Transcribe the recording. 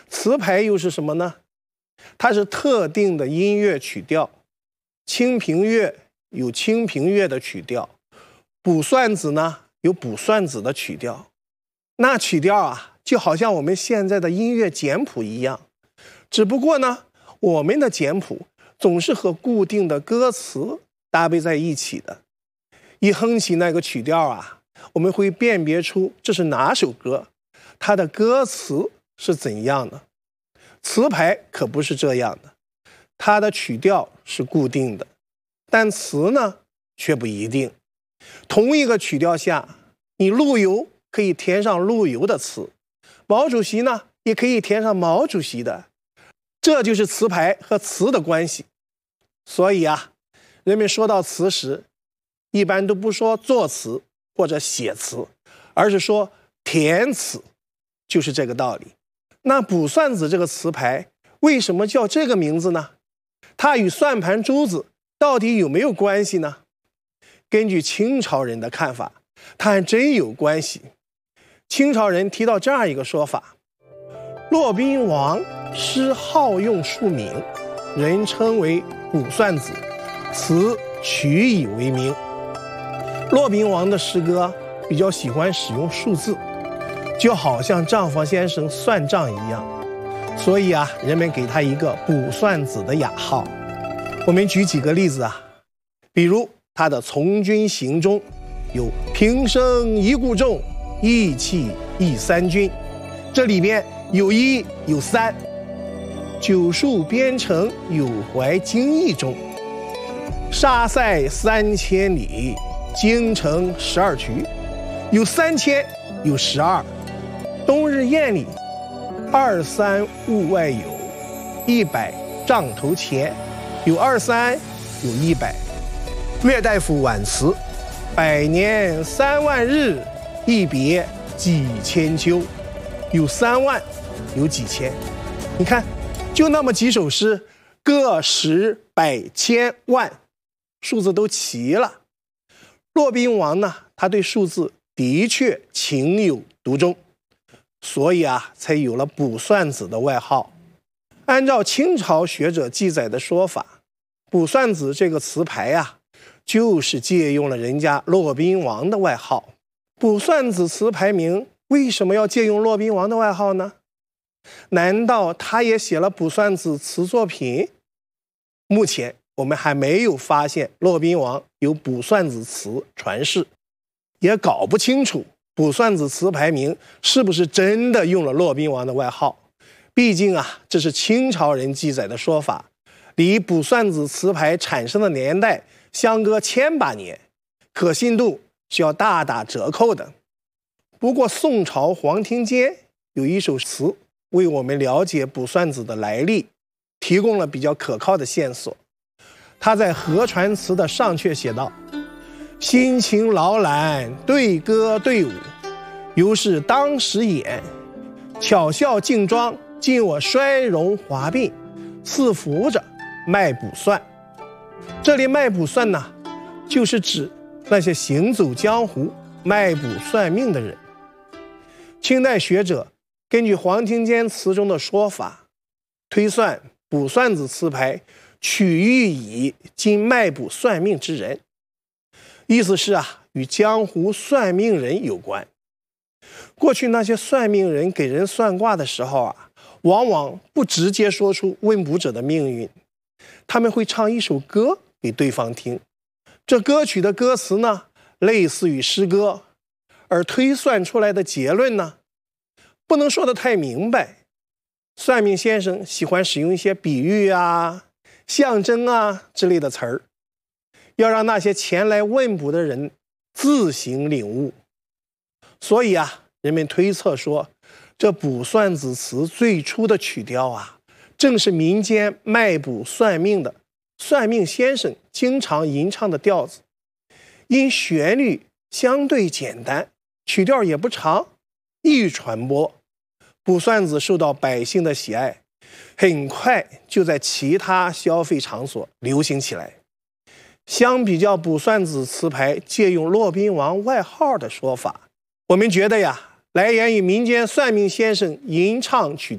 词牌又是什么呢？它是特定的音乐曲调。清平乐有清平乐的曲调，卜算子呢有卜算子的曲调。那曲调啊，就好像我们现在的音乐简谱一样，只不过呢，我们的简谱总是和固定的歌词搭配在一起的。一哼起那个曲调啊，我们会辨别出这是哪首歌，它的歌词是怎样的。词牌可不是这样的，它的曲调是固定的，但词呢却不一定。同一个曲调下，你陆游可以填上陆游的词，毛主席呢也可以填上毛主席的，这就是词牌和词的关系。所以啊，人们说到词时，一般都不说作词或者写词，而是说填词，就是这个道理。那卜算子这个词牌为什么叫这个名字呢？它与算盘珠子到底有没有关系呢？根据清朝人的看法，它还真有关系。清朝人提到这样一个说法：骆宾王诗好用数名，人称为卜算子，词取以为名。骆宾王的诗歌比较喜欢使用数字，就好像账房先生算账一样，所以啊，人们给他一个卜算子的雅号。我们举几个例子啊，比如他的《从军行》中有平生一顾众，义气忆三军，这里边有一有三。九数边城有怀京邑中，沙塞3000里，京城12衢，有3000有12。冬日宴里，23物外有，100帐头前，有23有100。岳大夫挽词，百年3万日，一别几千秋，有3万有几千。你看，就那么几首诗，个10、百、千、万，数字都齐了。骆宾王呢，他对数字的确情有独钟，所以啊，才有了卜算子的外号。按照清朝学者记载的说法，卜算子这个词牌啊，就是借用了人家骆宾王的外号。卜算子词牌名为什么要借用骆宾王的外号呢？难道他也写了卜算子词作品？目前我们还没有发现骆宾王有卜算子词传世，也搞不清楚卜算子词牌名是不是真的用了骆宾王的外号。毕竟啊，这是清朝人记载的说法，离卜算子词牌产生的年代相隔1000把年，可信度是要大打折扣的。不过宋朝黄庭坚有一首词为我们了解卜算子的来历提供了比较可靠的线索。他在《河船词》的上阙写道：辛勤劳懒对歌对舞，犹是当时演，巧笑劲装尽我衰容华鬓，似扶着卖卜算。这里卖卜算呢，就是指那些行走江湖卖卜算命的人。清代学者根据黄庭坚词中的说法，推算卜算子词牌取喻以今卖卜算命之人，意思是啊，与江湖算命人有关。过去那些算命人给人算卦的时候啊，往往不直接说出问卜者的命运，他们会唱一首歌给对方听。这歌曲的歌词呢，类似于诗歌，而推算出来的结论呢，不能说得太明白。算命先生喜欢使用一些比喻啊、象征啊之类的词儿，要让那些前来问卜的人自行领悟。所以啊，人们推测说，这卜算子词最初的曲调啊，正是民间卖卜算命的算命先生经常吟唱的调子。因旋律相对简单，曲调也不长，易传播，卜算子受到百姓的喜爱，很快就在其他消费场所流行起来。相比较卜算子词牌借用骆宾王外号的说法，我们觉得呀，来源于民间算命先生吟唱曲